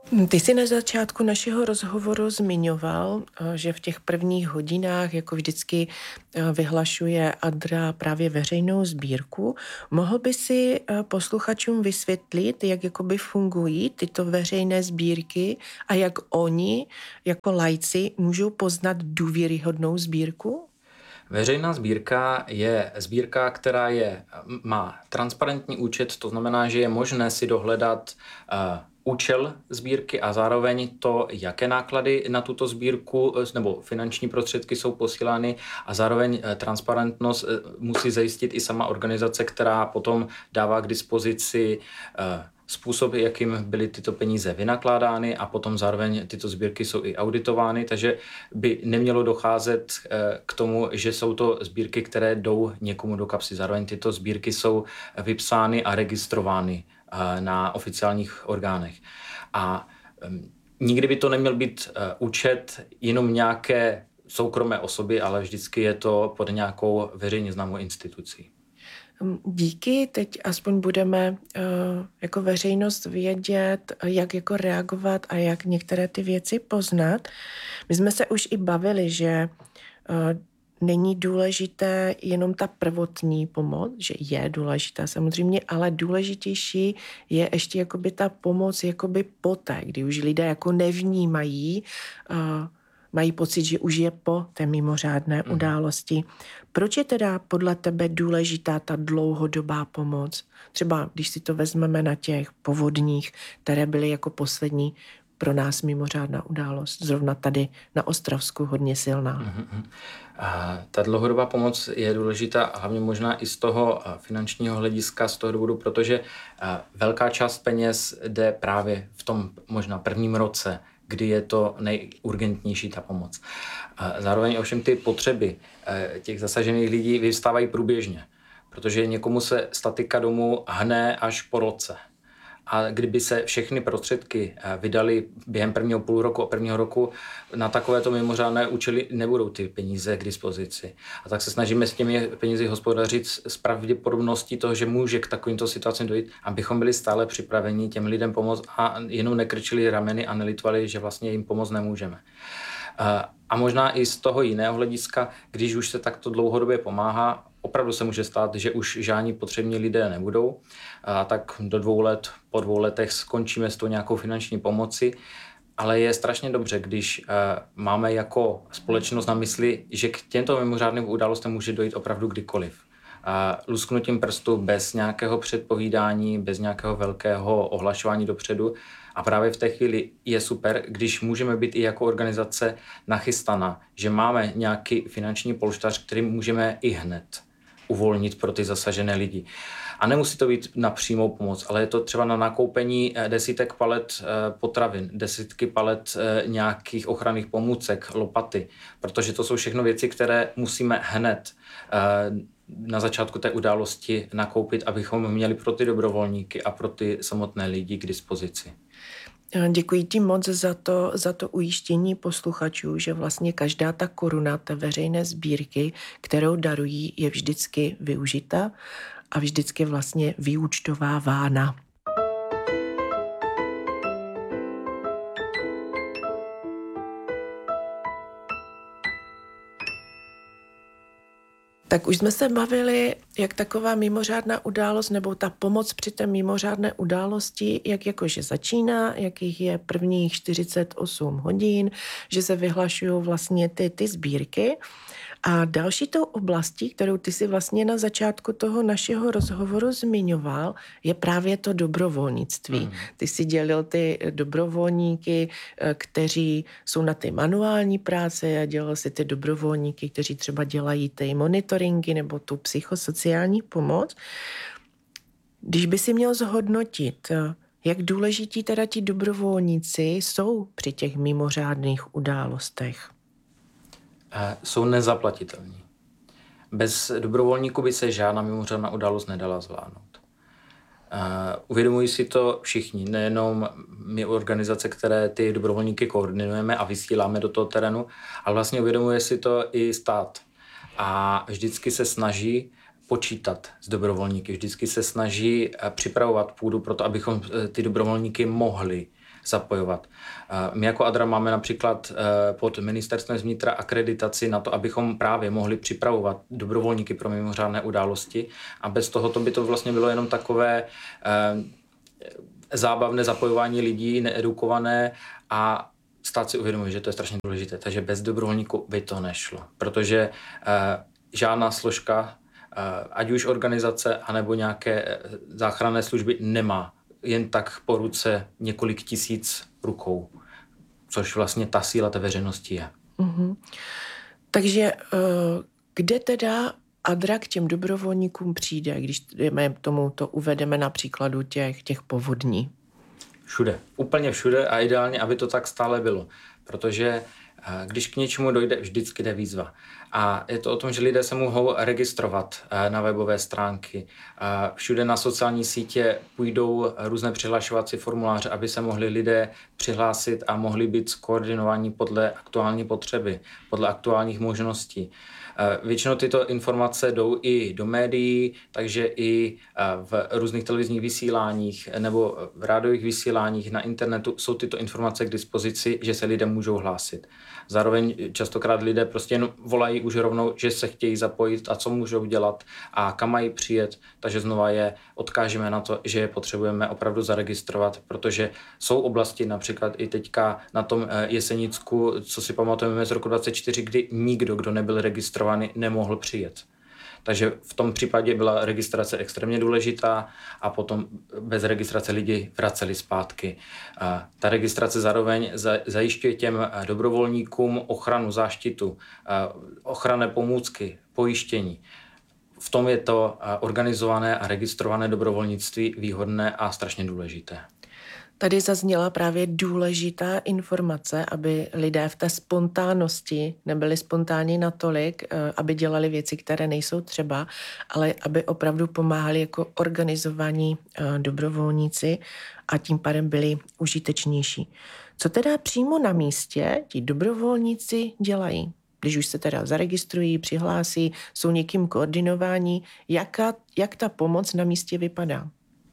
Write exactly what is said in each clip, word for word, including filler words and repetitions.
Ty jsi na začátku našeho rozhovoru zmiňoval, že v těch prvních hodinách jako vždycky vyhlašuje Adra právě veřejnou sbírku. Mohl by si posluchačům vysvětlit, jak jakoby fungují tyto veřejné sbírky a jak oni jako laici můžou poznat důvěryhodnou sbírku? Veřejná sbírka je sbírka, která je, má transparentní účet, to znamená, že je možné si dohledat uh, účel sbírky a zároveň to, jaké náklady na tuto sbírku nebo finanční prostředky jsou posílány, a zároveň transparentnost musí zajistit i sama organizace, která potom dává k dispozici uh, způsob, jakým byly tyto peníze vynakládány, a potom zároveň tyto sbírky jsou i auditovány, takže by nemělo docházet k tomu, že jsou to sbírky, které jdou někomu do kapsy. Zároveň tyto sbírky jsou vypsány a registrovány na oficiálních orgánech. A nikdy by to neměl být účet jenom nějaké soukromé osoby, ale vždycky je to pod nějakou veřejně známou institucí. Díky, teď aspoň budeme uh, jako veřejnost vědět, jak jako reagovat a jak některé ty věci poznat. My jsme se už i bavili, že uh, není důležité jenom ta prvotní pomoc, že je důležitá samozřejmě, ale důležitější je ještě jakoby ta pomoc jakoby poté, kdy už lidé jako nevnímají, uh, mají pocit, že už je po té mimořádné mm. události. Proč je teda podle tebe důležitá ta dlouhodobá pomoc? Třeba když si to vezmeme na těch povodních, které byly jako poslední pro nás mimořádná událost. Zrovna tady na Ostravsku hodně silná. Mm-hmm. A ta dlouhodobá pomoc je důležitá hlavně možná i z toho finančního hlediska, z toho důvodu, protože velká část peněz jde právě v tom možná prvním roce, kdy je to nejurgentnější ta pomoc. Zároveň ovšem ty potřeby těch zasažených lidí vyvstávají průběžně, protože někomu se statika domu hne až po roce. A kdyby se všechny prostředky vydaly během prvního půl roku a prvního roku, na takovéto mimořádné účely nebudou ty peníze k dispozici. A tak se snažíme s těmi penězi hospodařit s pravděpodobností toho, že může k takovýmto situacím dojít, abychom byli stále připraveni těm lidem pomoct a jenom nekrčili rameny a nelitovali, že vlastně jim pomoct nemůžeme. A možná i z toho jiného hlediska, když už se takto dlouhodobě pomáhá, opravdu se může stát, že už žádní potřební lidé nebudou, a tak do dvou let, po dvou letech skončíme s tou nějakou finanční pomoci, ale je strašně dobře, když uh, máme jako společnost na mysli, že k těmto mimořádným událostem může dojít opravdu kdykoliv. Uh, lusknutím prstu bez nějakého předpovídání, bez nějakého velkého ohlašování dopředu. A právě v té chvíli je super, když můžeme být i jako organizace nachystaná, že máme nějaký finanční polštář, který můžeme i hned uvolnit pro ty zasažené lidi. A nemusí to být na přímou pomoc, ale je to třeba na nakoupení desítek palet potravin, desítky palet nějakých ochranných pomůcek, lopaty, protože to jsou všechno věci, které musíme hned na začátku té události nakoupit, abychom měli pro ty dobrovolníky a pro ty samotné lidi k dispozici. Děkuji ti moc za to, za to ujištění posluchačů, že vlastně každá ta koruna té veřejné sbírky, kterou darují, je vždycky využita a vždycky vlastně vyúčtovávána. Tak už jsme se bavili, jak taková mimořádná událost nebo ta pomoc při té mimořádné události, jak jakože začíná, jakých je prvních čtyřicet osm hodin, že se vyhlašují vlastně ty, ty sbírky. A další tou oblastí, kterou ty si vlastně na začátku toho našeho rozhovoru zmiňoval, je právě to dobrovolnictví. Mm. Ty si dělil ty dobrovolníky, kteří jsou na ty manuální práce, a dělal si ty dobrovolníky, kteří třeba dělají ty monitoringy nebo tu psychosociální pomoc. Když by si měl zhodnotit, jak důležití teda ti dobrovolníci jsou při těch mimořádných událostech? Jsou nezaplatitelní. Bez dobrovolníků by se žádná mimořádná událost nedala zvládnout. Uvědomují si to všichni, nejenom my organizace, které ty dobrovolníky koordinujeme a vysíláme do toho terénu, ale vlastně uvědomuje si to i stát. A vždycky se snaží počítat s dobrovolníky, vždycky se snaží připravovat půdu pro to, abychom ty dobrovolníky mohli zapojovat. My jako Adra máme například pod ministerstvem vnitra akreditaci na to, abychom právě mohli připravovat dobrovolníky pro mimořádné události a bez toho to by to vlastně bylo jenom takové zábavné zapojování lidí, needukované a stát si uvědomuje, že to je strašně důležité. Takže bez dobrovolníků by to nešlo, protože žádná složka, ať už organizace, anebo nějaké záchranné služby nemá jen tak po ruce několik tisíc rukou, což vlastně ta síla té veřejnosti je. Mm-hmm. Takže kde teda Adra k těm dobrovolníkům přijde, když tomu to uvedeme na příkladu těch, těch povodní? Všude, úplně všude a ideálně, aby to tak stále bylo, protože když k něčemu dojde, vždycky jde výzva. A je to o tom, že lidé se mohou registrovat na webové stránky. Všude na sociální sítě půjdou různé přihlašovací formuláře, aby se mohli lidé přihlásit a mohli být skoordinovaní podle aktuální potřeby, podle aktuálních možností. Většinou tyto informace jdou i do médií, takže i v různých televizních vysíláních nebo v rádiových vysíláních na internetu jsou tyto informace k dispozici, že se lidé můžou hlásit. Zároveň častokrát lidé prostě jen volají už rovnou, že se chtějí zapojit a co můžou dělat a kam mají přijet, takže znova je odkážeme na to, že je potřebujeme opravdu zaregistrovat, protože jsou oblasti, například i teďka na tom Jesenicku, co si pamatujeme z roku dvacet čtyři, kdy nikdo, kdo nebyl registrovaný, nemohl přijet. Takže v tom případě byla registrace extrémně důležitá a potom bez registrace lidi vraceli zpátky. Ta registrace zároveň zajišťuje těm dobrovolníkům ochranu, záštitu, ochranné pomůcky, pojištění. V tom je to organizované a registrované dobrovolnictví výhodné a strašně důležité. Tady zazněla právě důležitá informace, aby lidé v té spontánnosti nebyli spontánní natolik, aby dělali věci, které nejsou třeba, ale aby opravdu pomáhali jako organizovaní dobrovolníci a tím pádem byli užitečnější. Co teda přímo na místě ti dobrovolníci dělají? Když už se teda zaregistrují, přihlásí, jsou někým koordinováni, jaká, jak ta pomoc na místě vypadá?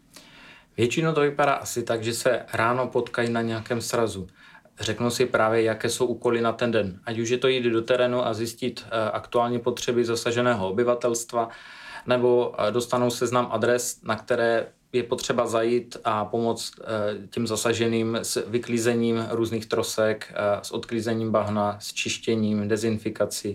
Většinou to vypadá asi tak, že se ráno potkají na nějakém srazu. Řeknou si právě, jaké jsou úkoly na ten den. Ať už je to jít do terénu a zjistit aktuální potřeby zasaženého obyvatelstva, nebo dostanou seznam adres, na které je potřeba zajít a pomoct těm zasaženým s vyklízením různých trosek, s odklízením bahna, s čištěním, dezinfikací.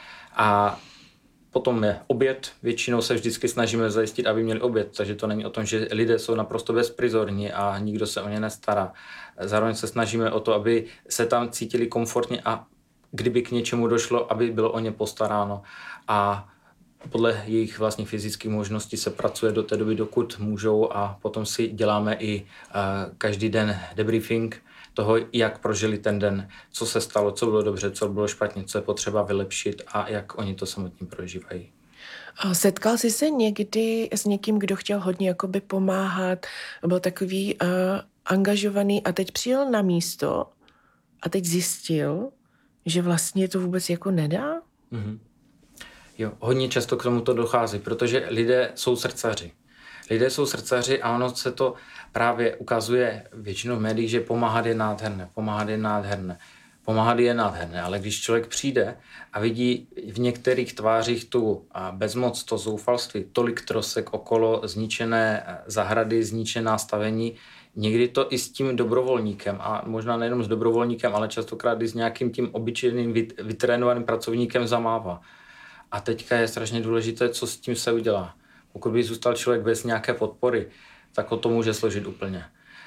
A potom je oběd, většinou se vždycky snažíme zajistit, aby měli oběd, takže to není o tom, že lidé jsou naprosto bezprizorní a nikdo se o ně nestará. Zároveň se snažíme o to, aby se tam cítili komfortně a kdyby k něčemu došlo, aby bylo o ně postaráno. A podle jejich vlastních fyzických možností se pracuje do té doby, dokud můžou a potom si děláme i uh, každý den debriefing toho, jak prožili ten den, co se stalo, co bylo dobře, co bylo špatně, co je potřeba vylepšit a jak oni to samotní prožívají. Setkal jsi se někdy s někým, kdo chtěl hodně jakoby pomáhat, byl takový uh, angažovaný a teď přijel na místo a teď zjistil, že vlastně to vůbec jako nedá? Mm-hmm. Jo, hodně často k tomu to dochází, protože lidé jsou srdcaři. Lidé jsou srdcaři a ono se to právě ukazuje většinou v médiích, že pomáhat je nádherné, pomáhat je nádherné. Pomáhat je nádherné, ale když člověk přijde a vidí v některých tvářích tu bezmoc, to zoufalství, tolik trosek okolo, zničené zahrady, zničená stavení, někdy to i s tím dobrovolníkem a možná nejenom s dobrovolníkem, ale častokrát i s nějakým tím obyčejným vytrénovaným pracovníkem zamává. A teďka je strašně důležité, co s tím se udělá. Pokud by zůstal člověk bez nějaké podpory, tak o to může složit úplně.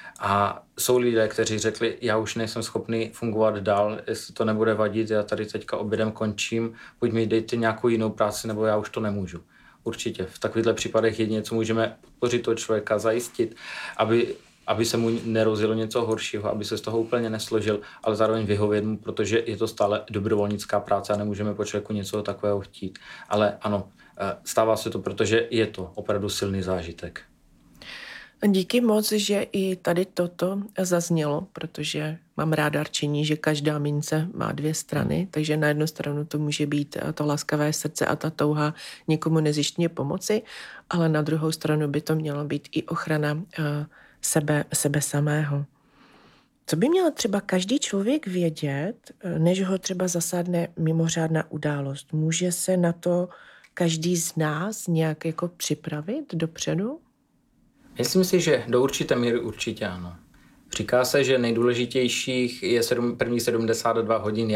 A jsou lidé, kteří řekli, já už nejsem schopný fungovat dál, jestli to nebude vadit, já tady teďka obědem končím, pojď mi dejte nějakou jinou práci, nebo já už to nemůžu. Určitě. V takovýchto případech jedině, co můžeme podpořit toho člověka, zajistit, aby, aby se mu nerozjelo něco horšího, aby se z toho úplně nesložil, ale zároveň vyhovět mu, protože je to stále dobrovolnická práce a nemůžeme po člověku něco takového chtít. Ale ano, stává se to, protože je to opravdu silný zážitek. Díky moc, že i tady toto zaznělo, protože mám ráda rčení, že každá mince má dvě strany, takže na jednu stranu to může být to laskavé srdce a ta touha někomu nezištně pomoci, ale na druhou stranu by to mělo být i ochrana sebe, sebe samého. Co by měl třeba každý člověk vědět, než ho třeba zasáhne mimořádná událost? Může se na to každý z nás nějak jako připravit dopředu? Myslím si, že do určité míry určitě ano. Říká se, že nejdůležitějších je sedm, první sedmdesát dva hodin